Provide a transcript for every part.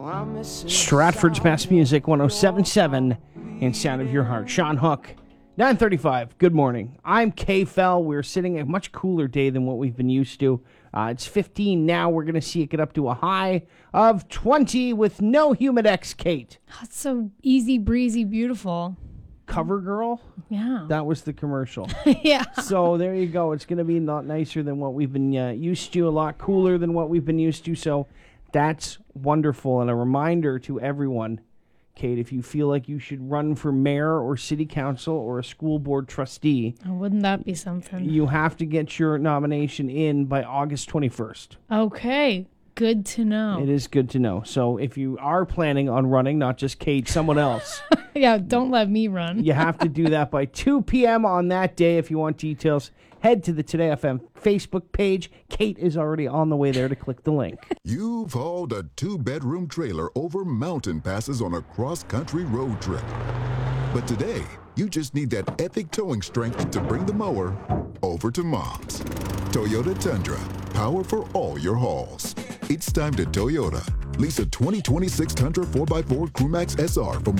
Stratford's Best Music 107.7 and Sound of Your Heart. Sean Hook, 9:35. Good morning. I'm Kay Fell. We're sitting a much cooler day than what we've been used to. It's 15 now. We're going to see it get up to a high of 20 with no Humidex, Kate. That's so easy, breezy, beautiful. CoverGirl? Yeah. That was the commercial. Yeah. So there you go. It's going to be a lot nicer than what we've been used to, a lot cooler than what we've been used to. So that's wonderful. And a reminder to everyone, Kate, if you feel like you should run for mayor or city council or a school board trustee, Oh, wouldn't that be something? you have to get your nomination in by August 21st. Okay. Good to know. It is good to know. So if you are planning on running, not just Kate, someone else, Yeah, don't let me run. you have to do that by 2 p.m. on that day. If you want details, head to the Today FM Facebook page. Kate is already on the way there to click the link. You've hauled a 2-bedroom trailer over mountain passes on a cross-country road trip. But today, you just need that epic towing strength to bring the mower over to Mom's. Toyota Tundra, power for all your hauls. It's time to Toyota. Lease a 2026 Tundra 4x4 Crewmax SR from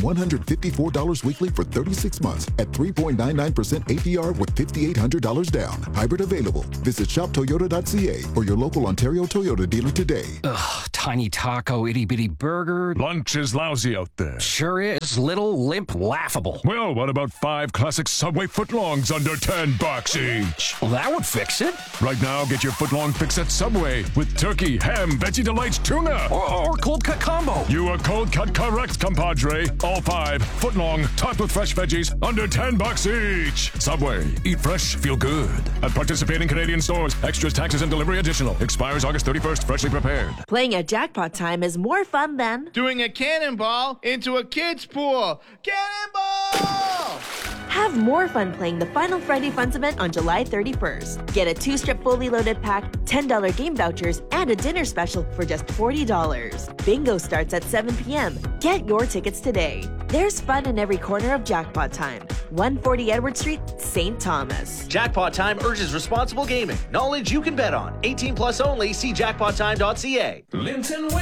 $154 weekly for 36 months at 3.99% APR with $5,800 down. Hybrid available. Visit shoptoyota.ca or your local Ontario Toyota dealer today. Ugh, tiny taco, itty-bitty burger. Lunch is lousy out there. Sure is. Little, limp, laughable. Well, what about 5 classic Subway footlongs under $10 each? Well, that would fix it. Right now, get your footlong fix at Subway with turkey, ham, Veggie Delights, tuna. Or cold cut combo. You are cold cut correct, compadre. All 5 footlong, topped with fresh veggies, under $10 each. Subway. Eat fresh, feel good. At participating Canadian stores. Extras, taxes, and delivery additional. Expires August 31st. Freshly prepared. Playing at Jackpot Time is more fun than doing a cannonball into a kid's pool. Cannonball! Have more fun playing the Final Friday Funds event on July 31st. Get a 2-strip fully loaded pack, $10 game vouchers, and a dinner special for just $40. Bingo starts at 7 p.m. Get your tickets today. There's fun in every corner of Jackpot Time. 140 Edward Street, St. Thomas. Jackpot Time urges responsible gaming. Knowledge you can bet on. 18 plus only. See jackpottime.ca. Linton